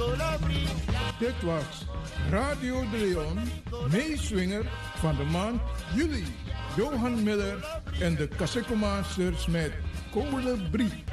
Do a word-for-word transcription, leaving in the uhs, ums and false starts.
Dit was Radio de Leon, meeswinger van de maand juli. Johan Miller en de Kassekomasters met Komele Brie.